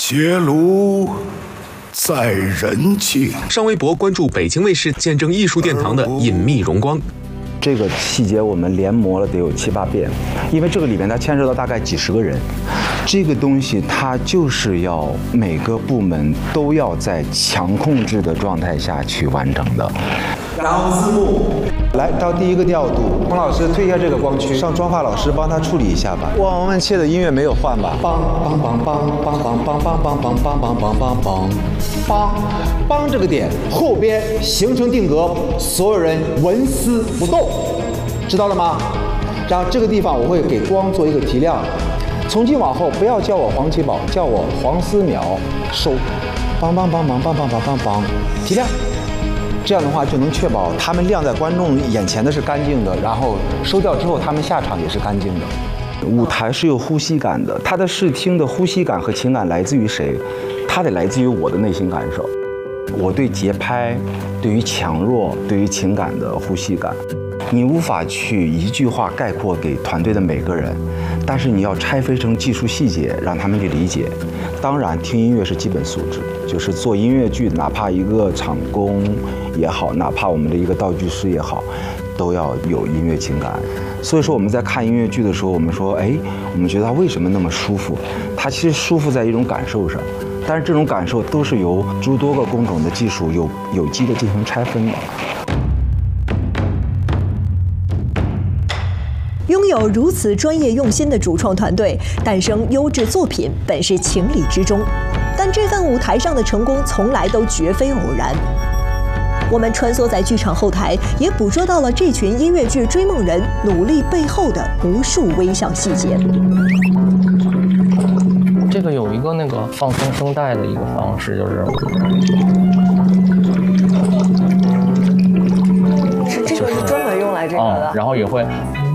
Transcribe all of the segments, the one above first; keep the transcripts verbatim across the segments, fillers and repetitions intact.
结庐在人境。 上微博关注北京卫视见证艺术殿堂的隐秘荣光。 这个细节我们连磨了得有七八遍，因为这个里面它牵涉到大概几十个人，这个东西它就是要每个部门都要在强控制的状态下去完成的。 然后字幕，来到第一个调度，洪老师推一下这个光区，让妆发老师帮他处理一下吧。望闻问切的音乐没有换吧？梆梆梆梆梆梆梆梆梆梆梆梆梆梆梆梆梆这个点后边形成定格，所有人纹丝不动，知道了吗？然后这个地方我会给光做一个提亮，从今往后不要叫我黄奇宝，叫我黄思邈，收，梆梆梆梆梆梆梆梆梆，提亮。这样的话就能确保他们亮在观众眼前的是干净的，然后收掉之后他们下场也是干净的。 舞台是有呼吸感的，它的视听的呼吸感和情感来自于谁？它得来自于我的内心感受，我对节拍、对于强弱、对于情感的呼吸感。你无法去一句话概括给团队的每个人，但是你要拆分成技术细节，让他们去理解。当然，听音乐是基本素质，就是做音乐剧，哪怕一个场工也好，哪怕我们的一个道具师也好，都要有音乐情感。所以说我们在看音乐剧的时候，我们说，哎，我们觉得它为什么那么舒服？它其实舒服在一种感受上，但是这种感受都是由诸多个工种的技术有有机的进行拆分的。 拥有如此专业用心的主创团队，诞生优质作品本是情理之中。但这份舞台上的成功从来都绝非偶然。我们穿梭在剧场后台，也捕捉到了这群音乐剧追梦人努力背后的无数微小细节。 这个有一个那个放松声带的一个方式，就是是这个是专门用来这个的， 嗯、然后也会。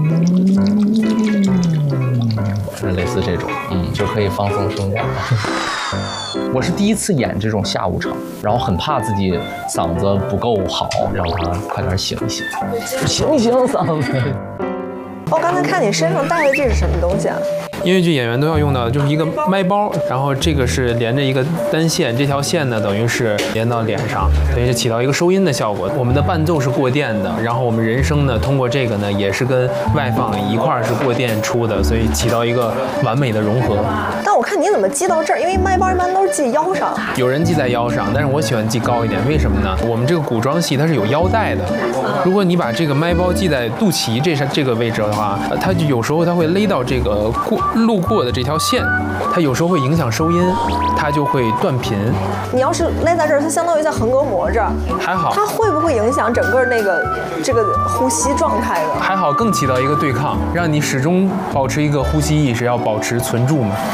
是类似这种，嗯，就可以放松声带。我是第一次演这种下午场，然后很怕自己嗓子不够好，让他快点醒一醒，醒一醒嗓子。 我刚才看你身上带的这是什么东西啊？ 音乐剧演员都要用到，就是一个麦包，然后这个是连着一个单线，这条线呢等于是连到脸上，等于是起到一个收音的效果。我们的伴奏是过电的，然后我们人声呢通过这个呢也是跟外放一块儿是过电出的，所以起到一个完美的融合。 但我看你怎么系到这儿，因为麦包一般都是系腰上。 有人系在腰上，但是我喜欢系高一点，为什么呢？我们这个古装戏它是有腰带的，如果你把这个麦包系在肚脐这上这个位置的话，它就有时候它会勒到这个过路过的这条线，它有时候会影响收音，它就会断频。 你要是勒在这儿，它相当于在横膈膜这儿， 还好。 它会不会影响整个那个这个呼吸状态呢？ 还好，更起到一个对抗，让你始终保持一个呼吸意识，要保持存住嘛。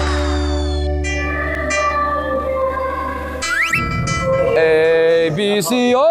A B C O。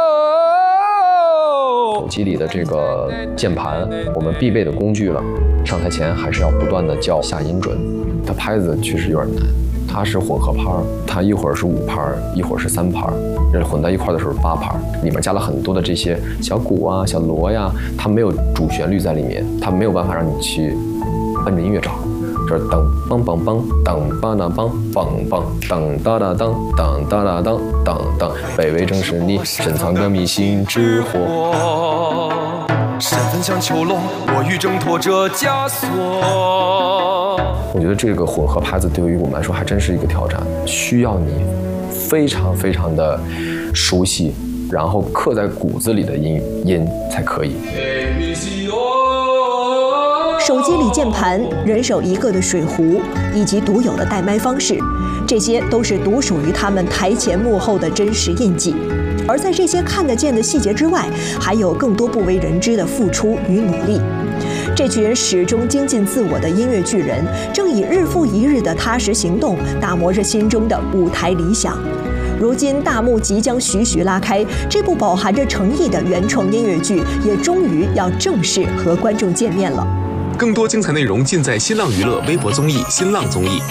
手机里的这个键盘，我们必备的工具了。上台前还是要不断的校下音准，它拍子确实有点难。它是混合拍，它一会儿是五拍，一会儿是三拍，混在一块的时候是八拍，里面加了很多的这些小鼓啊、小锣呀，它没有主旋律在里面，它没有办法让你去摁着音乐找。这是噔梆梆梆噔梆哒梆梆梆噔哒哒噔噔哒哒噔噔噔，卑微正是你深藏的迷信之火。身份像囚笼，我欲挣脱这枷锁。我觉得这个混合拍子对于我们来说还真是一个挑战，需要你非常非常的熟悉，然后刻在骨子里的音音才可以。 手机里键盘、人手一个的水壶，以及独有的带麦方式，这些都是独属于他们台前幕后的真实印记。而在这些看得见的细节之外，还有更多不为人知的付出与努力。这群始终精进自我的音乐剧人，正以日复一日的踏实行动，打磨着心中的舞台理想。如今大幕即将徐徐拉开，这部饱含着诚意的原创音乐剧，也终于要正式和观众见面了。 更多精彩内容尽在新浪娱乐微博综艺、新浪综艺。